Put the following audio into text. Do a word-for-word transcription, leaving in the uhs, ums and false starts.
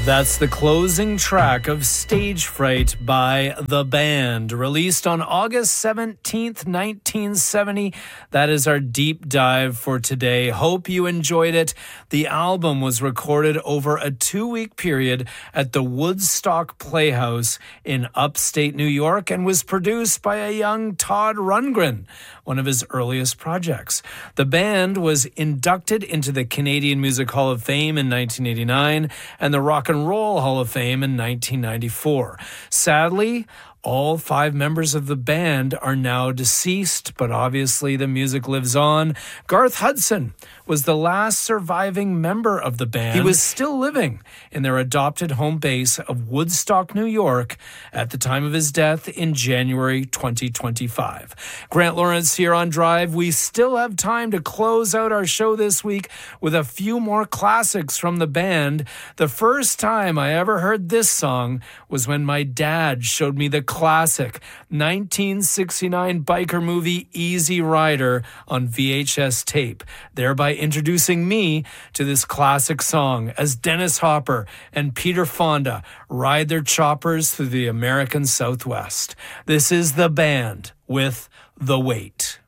That's the closing track of Stage Fright by The Band, released on August seventeenth, nineteen seventy. That is our deep dive for today. Hope you enjoyed it. The album was recorded over a two-week period at the Woodstock Playhouse in upstate New York and was produced by a young Todd Rundgren, one of his earliest projects. The band was inducted into the Canadian Music Hall of Fame in nineteen eighty-nine and the Rock and Roll Hall of Fame in nineteen ninety-four. Sadly, all five members of the band are now deceased, but obviously the music lives on. Garth Hudson was the last surviving member of the band. He was still living in their adopted home base of Woodstock, New York, at the time of his death in January twenty twenty-five. Grant Lawrence here on Drive. We still have time to close out our show this week with a few more classics from the band. The first time I ever heard this song was when my dad showed me the classic nineteen sixty-nine biker movie Easy Rider on V H S tape, thereby introducing me to this classic song as Dennis Hopper and Peter Fonda ride their choppers through the American Southwest. This is The Band with The Wait.